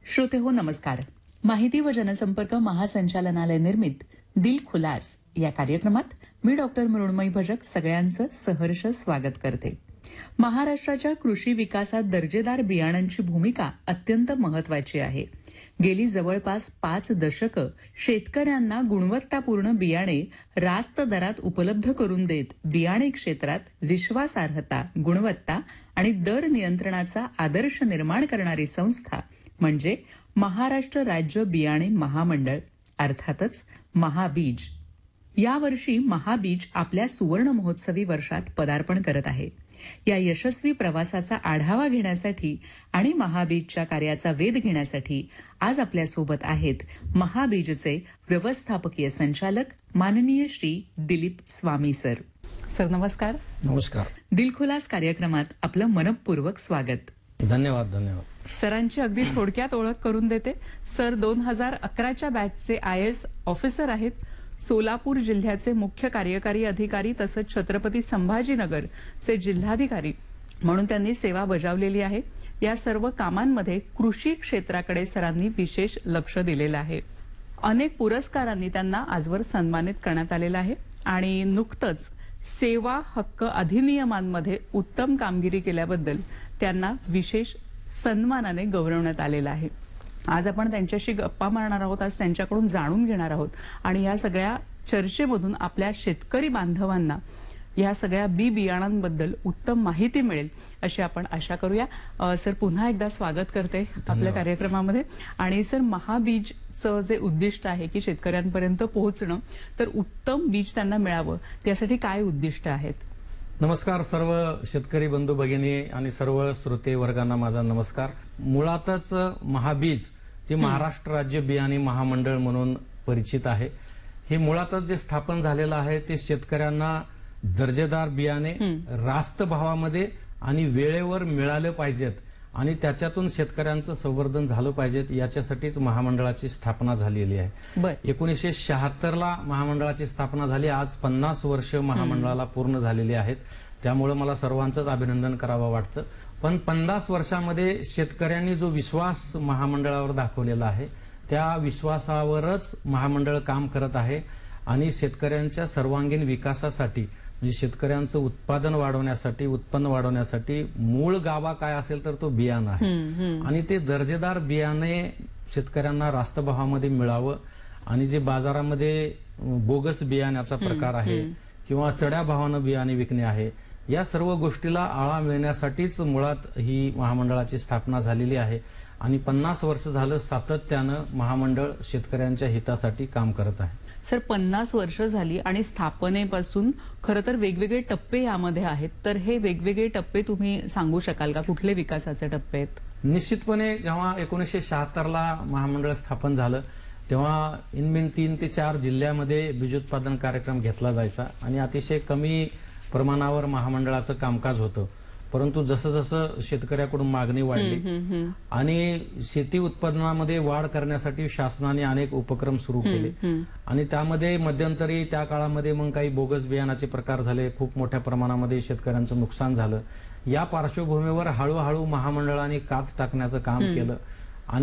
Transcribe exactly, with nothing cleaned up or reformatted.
श्रोते हो नमस्कार. माहिती व जनसंपर्क महासंचालनालय निर्मित दिल खुलास या कार्यक्रमात मी डॉक्टर मृण्मयी भजक सगळ्यांचं सहर्ष स्वागत करते. महाराष्ट्राच्या कृषी विकासात दर्जेदार बियाणांची भूमिका अत्यंत महत्वाची आहे. गेली जवळपास पाच दशकं शेतकऱ्यांना गुणवत्तापूर्ण बियाणे रास्त दरात उपलब्ध करून देत बियाणे क्षेत्रात विश्वासार्हता, गुणवत्ता आणि दर नियंत्रणाचा आदर्श निर्माण करणारी संस्था म्हणजे महाराष्ट्र राज्य बियाणे महामंडळ, अर्थातच महाबीज. यावर्षी महाबीज आपल्या सुवर्ण महोत्सवी वर्षात पदार्पण करत आहे. या यशस्वी प्रवासाचा आढावा घेण्यासाठी आणि महाबीजच्या कार्याचा वेध घेण्यासाठी आज आपल्यासोबत आहेत महाबीजचे व्यवस्थापकीय संचालक माननीय श्री दिलीप स्वामी सर. सर नमस्कार. नमस्कार. दिलखुलास कार्यक्रमात आपलं मनपूर्वक स्वागत. धन्यवाद. धन्यवाद. सरांची अगदी थोडक्यात ओळख करून देते. सर दोन हजार अकराच्या बॅचचे आय एस ऑफिसर आहेत. सोलापूर जिल्ह्याचे मुख्य कार्यकारी अधिकारी तसंच छत्रपती संभाजीनगरचे जिल्हाधिकारी म्हणून त्यांनी सेवा बजावलेली आहे. या सर्व कामांमध्ये कृषी क्षेत्राकडे सरांनी विशेष लक्ष दिलेलं आहे. अनेक पुरस्कारांनी त्यांना आजवर सन्मानित करण्यात आलेलं आहे आणि नुकतंच सेवा हक्क अधिनियमांमध्ये उत्तम कामगिरी केल्याबद्दल त्यांना विशेष सन्मानाने गौरवण्यात आलेलं आहे. आज आपण त्यांच्याशी गप्पा मारणार आहोत. आज त्यांच्याकडून जाणून घेणार आहोत आणि या सगळ्या चर्चेमधून आपल्या शेतकरी बांधवांना या सगळ्या बी बियाणांबद्दल उत्तम माहिती मिळेल अशी आपण आशा करूया. सर पुन्हा एकदा स्वागत करते आपल्या कार्यक्रमामध्ये. आणि सर महाबीजचं जे उद्दिष्ट आहे की शेतकऱ्यांपर्यंत पोहोचणं, तर उत्तम बीज त्यांना मिळावं त्यासाठी काय उद्दिष्ट आहेत? नमस्कार सर्व शेतकरी बंधू भगिनी आणि सर्व श्रोते वर्गांना माझा नमस्कार. मुळातच महाबीज जे महाराष्ट्र राज्य बियाणे महामंडळ म्हणून परिचित आहे, हे मुळातच जे स्थापन झालेलं आहे ते शेतकऱ्यांना दर्जेदार बियाणे रास्त भावामध्ये आणि वेळेवर मिळाले पाहिजेत आणि त्याच्यातून शेतकऱ्यांचं संवर्धन झालं पाहिजेत याच्यासाठीच महामंडळाची स्थापना झालेली आहे. एकोणीसशे शहात्तर ला महामंडळाची स्थापना झाली. आज पन्नास वर्ष महामंडळाला पूर्ण झालेली आहेत. त्यामुळे मला सर्वांचंच अभिनंदन करावं वाटतं. पण पन्नास वर्षामध्ये शेतकऱ्यांनी जो विश्वास महामंडळावर दाखवलेला आहे त्या विश्वासावरच महामंडळ काम करत आहे आणि शेतकऱ्यांच्या सर्वांगीण विकासासाठी म्हणजे शेतकऱ्यांचं उत्पादन वाढवण्यासाठी, उत्पन्न वाढवण्यासाठी मूळ गाभा काय असेल तर तो बियाणं आहे आणि ते दर्जेदार बियाणे शेतकऱ्यांना रास्त भावामध्ये मिळावं आणि जे बाजारामध्ये बोगस बियाण्याचा प्रकार आहे किंवा चढ्या भावानं बियाणे विकणे आहे, या सर्व गोष्टीला आळा मिळण्यासाठीच मुळात ही महामंडळाची स्थापना झालेली आहे आणि पन्नास वर्ष झालं सातत्यानं महामंडळ शेतकऱ्यांच्या हितासाठी काम करत आहे. सर पन्नास वर्ष झाली आणि स्थापनेपासून खरं तर वेगवेगळे टप्पे यामध्ये आहेत, तर हे वेगवेगळे टप्पे तुम्ही सांगू शकाल का? कुठले विकासाचे टप्पे आहेत? निश्चितपणे जेव्हा एकोणीसशे शहात्तर ला महामंडळ स्थापन झालं तेव्हा इनमीन तीन ते चार जिल्ह्यामध्ये बीजोत्पादन कार्यक्रम घेतला जायचा आणि अतिशय कमी प्रमाणावर महामंडळाचं कामकाज होतं. परंतु जसं जसं शेतकऱ्याकडून मागणी वाढली आणि शेती उत्पादनामध्ये वाढ करण्यासाठी शासनाने अनेक उपक्रम सुरू केले आणि त्यामध्ये मध्यंतरी त्या काळामध्ये मग काही बोगस बियाणाचे प्रकार झाले, खूप मोठ्या प्रमाणामध्ये शेतकऱ्यांचं नुकसान झालं. या पार्श्वभूमीवर हळूहळू महामंडळाने कात टाकण्याचं काम केलं